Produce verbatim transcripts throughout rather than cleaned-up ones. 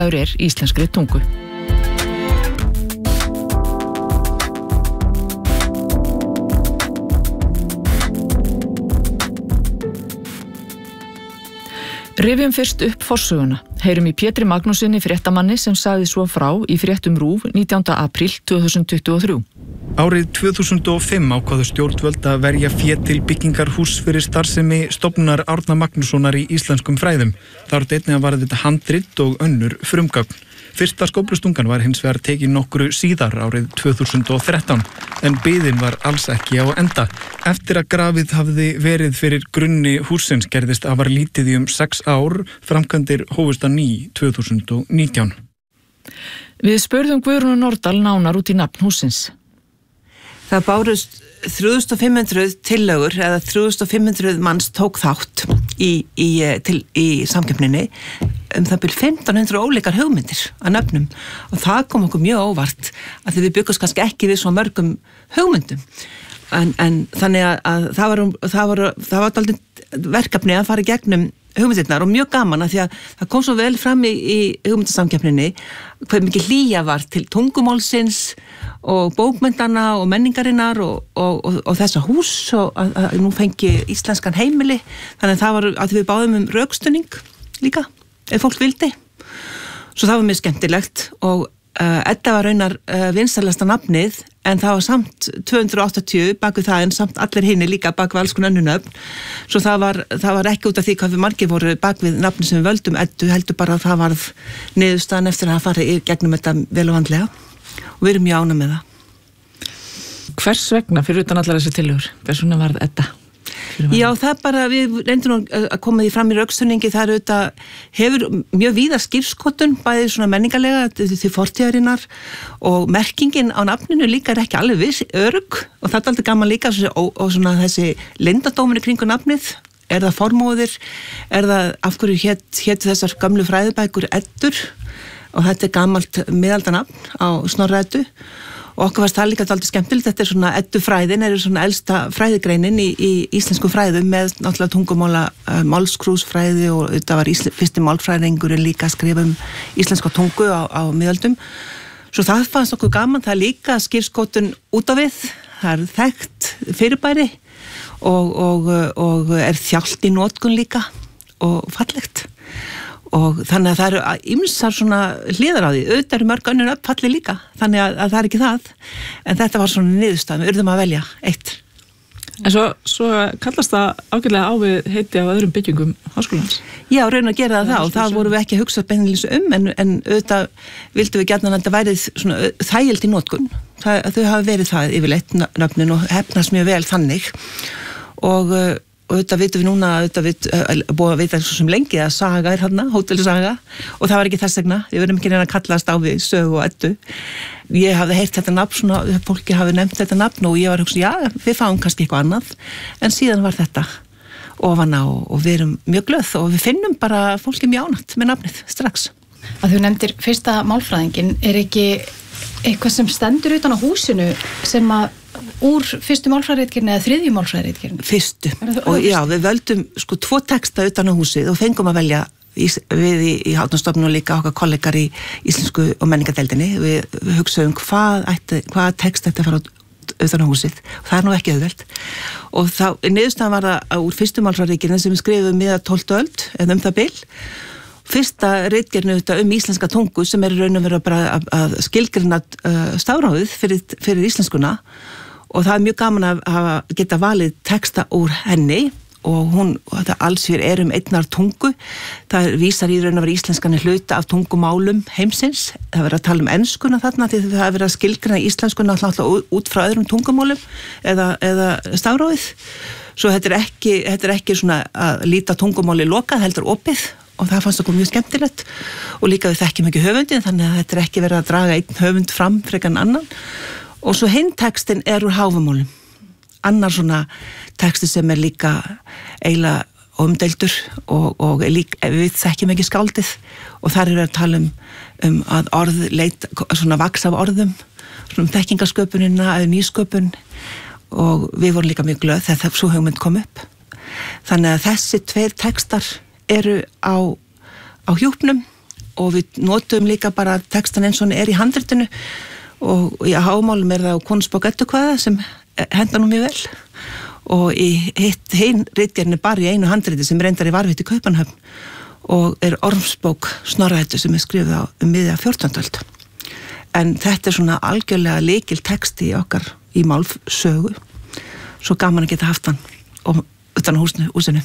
er íslenskri tungu. Rifjum fyrst upp forsöguna. Heyrum í Pétri Magnúsinni fréttamanni sem sagði svo frá í fréttum RÚV nítjánda apríl tvö þúsund tuttugu og þrjú. Árið tvö þúsund og fimm ákváðu stjórnvöld að verja fé til byggingar húss fyrir starfsemi stofnunar Árna Magnússonar í íslenskum fræðum. Þar átti einnig að varðveita handrit og önnur frumgögn. Fyrsta skóflustungan var hins vegar tekin nokkru síðar árið tvö þúsund og þrettán, en biðin var alls ekki á enda. Eftir að grafið hafði verið fyrir grunni hússins gerðist afar lítið í um sex ár, framkvæmdir hófust að ný tvö þúsund og nítján. Við spurðum Guðrúnu Nordal nánar út í nafn hússins. Það bárust þrjú þúsund fimm hundruð tillögur eða þrjú þúsund fimm hundruð manns tók þátt í, í, til, í samkeppninni um það byrja fimmtán hundruð ólíkar hugmyndir að nöfnum og það kom okkur mjög óvart að því við byggumst kannski ekki við svo mörgum hugmyndum en, en þannig að, að það var, það var, það var dálítið verkefni að fara í gegnum hugmyndirnar og mjög gaman að því að það kom svo vel fram í, í hugmyndasamkeppninni hvað mikið hlýja var til tungumálsins og bókmyndana og menningarinnar og, og, og, og þessa hús og að, að nú fengi íslenskan heimili þannig að það var að við báðum um rökstunning líka, ef fólk vildi svo það var mjög skemmtilegt og uh, Edda var raunar uh, vinsælasta nafnið en það var samt tvö hundruð og áttatíu bak við það en samt allir hinni líka bak við alls konar önnur nöfn svo það var, það var ekki út af því hvað við margir voru bak við nafni sem við völdum Eddu heldur bara að það varð niðurstaðan eftir að fara í gegnum þetta vel og vandlega og við erum mjög ánægð með það. Hvers vegna fyrir utan allar þessi tillögur? Hvers vegna varð Edda? Já, það bara, við reyndum að koma því fram í rökstunningi, það er auðvitað, hefur mjög víða skírskotun, bæði svona menningarlega til fortíðarinnar og merkingin á nafninu líka er ekki alveg viss, örugg og það er aldrei gaman líka og, og svona þessi leyndardómur í kringu nafnið, er það formóðir, er það af hverju hét, hét þessar gamlu fræðibækur Eddur og þetta er gamalt miðaldanafn á Snorra-Eddu og okkur varst það líka dálítið skemmtilegt, þetta er svona Eddufræðin, er svona elsta fræðigreinin í, í íslensku fræðum með náttúrulega tungumála uh, málskrúsfræði og þetta var ísl, fyrsti málfræðingurinn líka að skrifa um íslenska tungu á, á miðöldum. Svo það fannst okkur gaman, það er líka skírskotun út á við, það er þekkt fyrirbæri og, og, og er þjált í notkun líka og fallegt. Og þannig að það eru ýmsar svona hliðar á því, auðvitað eru mörg önnur uppfalli líka, þannig að, að það er ekki það, en þetta var svona niðurstaðan, við urðum að velja eitt. En svo, svo kallast það ágætlega á við heiti á öðrum byggingum háskólans? Já, raun að gera það, það og það vorum við ekki að hugsa beinlínis um, en, en auðvitað vildum við gjarnan að þetta værið svona þægild í notkun, það, þau hafa verið það yfirleitt nöfnin og hefnast mjög vel þannig og og þetta vitum við núna, þetta við búið að vita svo sem lengi að Saga er hérna, Hótelsaga og það var ekki þess vegna, við verðum ekki reyna að kallast á við Sögu og Eddu. Ég hafði heyrt þetta nafn, svona, fólki hafi nefnt þetta nafn og ég var að hugsa, já, við fáum kannski eitthvað annað, en síðan var þetta ofan á og við erum mjög glöð og við finnum bara fólki mjög ánægt með nafnið strax. Að þú nefndir fyrsta málfræðingin, er ekki eitthvað sem stendur utan á húsinu sem að úr fyrstu málfræðiritgerðinni eða þriðju málfræðiritgerðinni? Fyrstu, og já, við völdum sko tvo texta utan á húsið og fengum að velja ís, við í, í Hátnastofnun og líka okkar kollegar í íslensku og menningardeildinni, við, við hugsaðum hvað, ætti, hvað text ætti að fara utan á húsið og það er nú ekki auðvelt og þá, niðurstaðan var það úr fyrstu málfræðiritgerðinni sem við skrifum miða tólftu öld eða um það bil fyrsta ritgerðinu um íslenska tungu sem er raun og vera bara að, að skilgreina uh, stafrófið fyrir, fyrir íslenskuna og það er mjög gaman að hafa, geta valið texta úr henni og hún, þetta allsvér er um einnar tungu, það vísar í raun og vera íslenskan hluta af tungumálum heimsins, það verður að tala um enskuna þarna því það er verið að skilgreina íslenskuna alltaf út frá öðrum tungumálum eða, eða stafrófið, svo þetta er ekki, þetta er ekki svona að líta tungumáli lokað, heldur opið og það fannst okkur mjög skemmtilegt og líka við þekkjum ekki höfundin þannig að þetta er ekki verið að draga einn höfund fram frekar en annan og svo hinn textin er úr Háfamálum annar svona texti sem er líka eiginlega umdeildur og, og líka, við þekkjum ekki skáldið og þar er að tala um, um að orð leit, svona vaks af orðum svona um þekkingasköpunina eða nýsköpun og við vorum líka mjög glöð þegar svo hugmynd kom upp þannig að þessi tveir textar eru á, á hjúpnum og við notum líka bara textan eins og hann er í handritinu og í hámálum er það á Konungsbók Eddukvæða sem henda nú mjög vel og í hitt hinn ritgerðin er bara í einu handriti sem reyndar í Varðvíti Kaupanhöfn og er Ormsbók Snorra-Eddu sem er skrifið á um miðja fjórtándu öld. En þetta er svona algjörlega lykil texti í okkar í málsögu, svo gaman að geta haft hann og utan á húsinu, húsinu.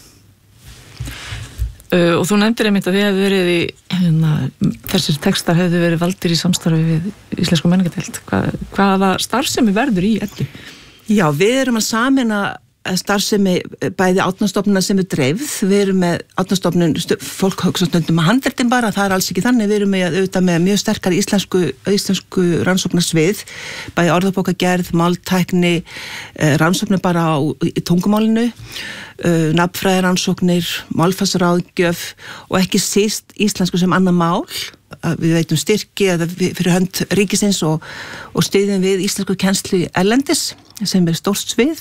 Uh, og þú nefndir einmitt að þið hefði verið í hérna, þessir textar hefði verið valdir í samstarfi við Íslensku menningadeild. Hva, hvaða starfsemi verður í Eddu? Já, við erum að sameina starfsemi bæði Árnastofnunar sem er dreifð, við erum með Árnastofnun, fólk hugsa stundum að handritin bara, það er alls ekki þannig, við erum með, auðvitað með mjög sterkar íslensku, íslensku rannsóknarsvið, bæði orðabókagerð, máltækni, rannsóknir bara á, í tungumálinu, nafnfræðirannsóknir, málfarsráðgjöf og ekki síst íslensku sem annað mál, við veitum styrki eða fyrir hönd ríkisins og, og styðjum við íslensku kennslu erlendis sem er stórt svið.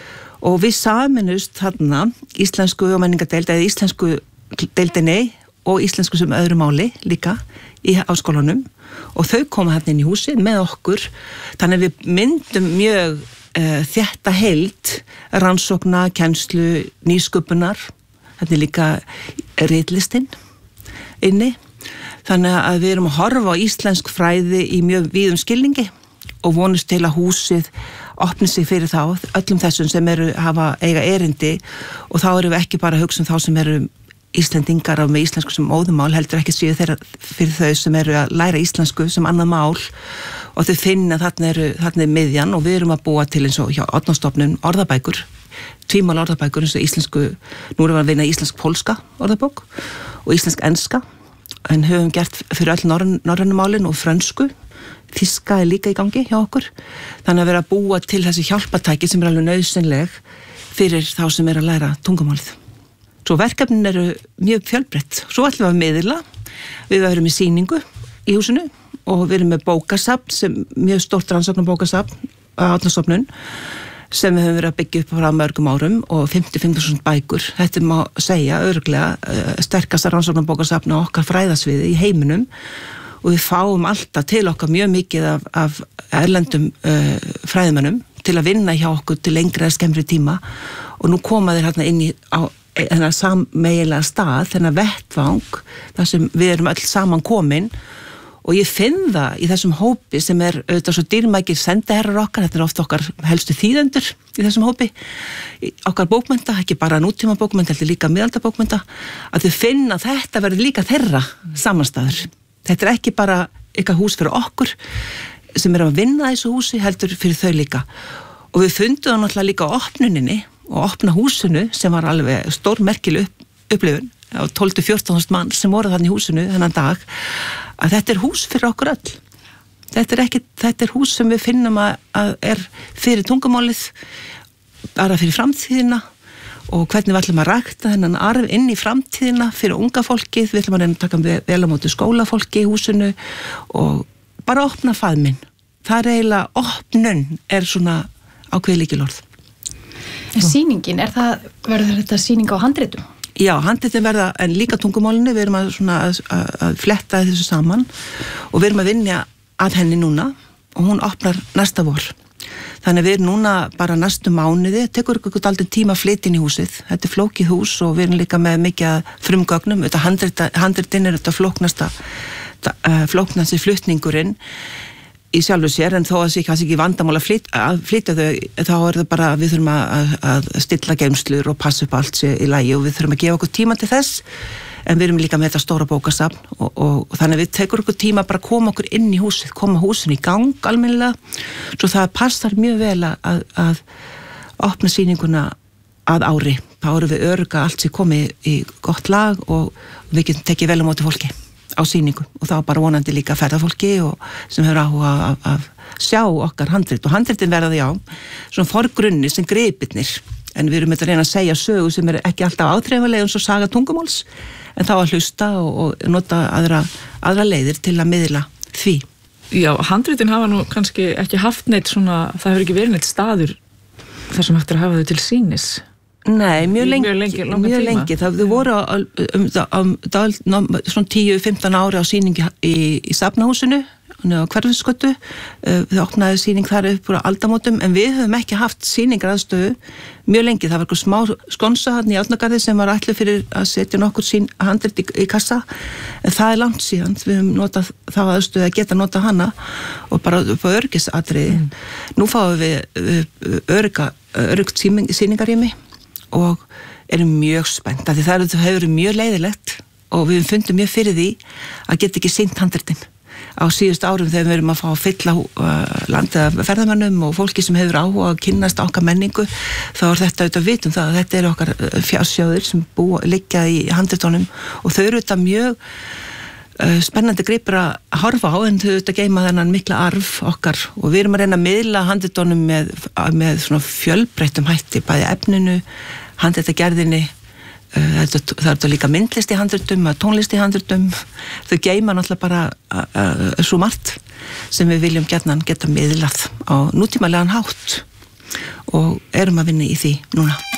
Og við saminust þarna íslensku og menningadeild eða íslensku deildinni og íslensku sem öðru máli líka í áskólanum og þau koma þarna inn í húsið með okkur þannig að við myndum mjög uh, þétta heild rannsókna, kennslu, nýsköpunar þetta er líka ritlistinn inni þannig að við erum að horfa á íslensk fræði í mjög víðum skilningi og vonust til að húsið opni sig fyrir þá, öllum þessum sem eru hafa eiga erindi og þá erum við ekki bara að hugsa um þá sem eru Íslendingar af með íslensku sem móðumál, heldur ekki síðu þeirra fyrir þau sem eru að læra íslensku sem annað mál og þau finna þarna eru, þarna er miðjan og við erum að búa til eins og hjá Árnastofnun orðabækur, tvímál orðabækur eins og íslensku, nú erum við að vinna íslensk-pólska orðabók og íslensk-enska en höfum gert fyrir öll norræn, norrænu málin og frönsku þýska er líka í gangi hjá okkur þannig að vera að búa til þessi hjálpatæki sem er alveg nauðsynleg fyrir þá sem er að læra tungumálið. Svo verkefnin eru mjög fjölbreytt. Svo ætlum við að miðla, við erum með sýningu í húsinu og við erum með bókasafn sem mjög stórt rannsóknarbókasafn á Árnastofnun sem við höfum verið að byggja upp frá mörgum árum og fimmtíu og fimm þúsund bækur. Þetta má segja örugglega uh, sterkasta rannsóknarbókasafn á okkar fræðasviði í heiminum og við fáum alltaf til okkar mjög mikið af, af erlendum uh, fræðimönnum til að vinna hjá okkur til lengri eða skemmri tíma og nú koma þeir hérna inn í á þennan sammeiginlega stað, þennan vettvang þar sem við erum öll saman komin og ég finn það í þessum hópi sem er auðvitað svo dýrmækir sendiherrar okkar, þetta er oft okkar helstu þýðendur í þessum hópi, í okkar bókmennta, ekki bara nútíma bókmennta, heldur líka miðaldabókmennta, að þau finna að þetta verður líka þeirra samanstæður. Þetta er ekki bara eitthvað hús fyrir okkur sem er að vinna þessu húsi, heldur fyrir þau líka. Og við fundum það náttúrulega líka á opnuninni og opna húsinu sem var alveg stór merkileg upp, upplifun á tólf til fjórtán þúsund mann sem voru þannig í húsinu þennan dag að þetta er hús fyrir okkur öll. Þetta er, ekki, þetta er hús sem við finnum að, að er fyrir tungumálið, bara fyrir framtíðina og hvernig við ætlum að rækta þennan arf inn í framtíðina fyrir unga fólkið, við ætlum að reyna að taka vel á móti skólafólki í húsinu og bara opna faðminn. Það er eiginlega, opnun er svona ákveðið lykilorð. En sýningin, er það, verður þetta sýning á handritum? Já, handritin verða, en líka tungumálinu, við erum að, svona, að, að, að fletta þessu saman og við erum að vinna að henni núna og hún opnar næsta vor. Þannig að við erum núna bara næstu mánuði, tekur ykkur aldrei tíma að flytja inn í húsið. Þetta er flókið hús og við erum líka með mikið frumgögnum. Þetta handritin er þetta flóknasta, flóknasti flutningurinn í sjálfu sér, en þó að það sé ekki vandamál að flytja, að flytja þau, þá er það bara, við þurfum að, að stilla geymslur og passa upp allt sér í lagi og við þurfum að gefa okkur tíma til þess. En við erum líka með þetta stóra bókasafn og, og, og þannig að við tekur okkur tíma bara að koma okkur inn í húsið, koma húsinu í gang almennilega, svo það passar mjög vel að, að opna sýninguna að ári. Þá erum við örugga allt sem komið í gott lag og við getum tekið vel á móti fólki á sýningu og þá bara vonandi líka ferðafólki og sem hefur áhuga að, að sjá okkar handrit og handritin verða já, svona forgrunni sem gripirnir, en við erum þetta að reyna að segja sögu sem er ekki alltaf áþreifanlega eins og saga tungumáls, en þá að hlusta og, og nota aðra, aðra leiðir til að miðla því. Já, handritin hafa nú kannski ekki haft neitt svona, það hefur ekki verið neitt staður þar sem hægt er að hafa þau til sýnis. Nei, mjög lengi, mjög lengi, mjög lengi. Það þau voru á, um, um, um, svona tíu til fimmtán ári á sýningi í, í Safnahúsinu á Hverfisgötu. Þau opnaði sýning þar upp úr aldamótum, en við höfum ekki haft sýningar aðstöðu mjög lengi. Það var eitthvað smá skonsa hann í Árnagarði sem var ætluð fyrir að setja nokkur sín handrit í, í kassa, en það er langt síðan. Við höfum notað þá aðstöðu að geta notað hana og bara upp á örgisatriði. Mm. Nú fáum við örga, örgt sýningarými og erum mjög spennt af því það hefur verið mjög leiðilegt og við fundum mjög fyrir því að geta ekki sýnt handritin á síðust árum þegar við erum að fá að fylla uh, landa ferðamönnum og fólki sem hefur áhuga að kynnast okkar menningu. Þá er þetta auðvitað vitum það að þetta eru okkar fjársjóðir sem búa, liggja í handritunum og þau eru auðvitað mjög uh, spennandi gripur að horfa á, en þau auðvitað geyma þennan mikla arf okkar og við erum að reyna að miðla handritunum með, með svona fjölbreyttum hætti, bæði efninu, handritagerðinni. Það er þetta líka myndlist í handritum, tónlist í handritum. Þau geyma náttúrulega bara uh, uh, svo margt sem við viljum gjarnan geta miðlað á nútímalegan hátt og erum að vinna í því núna.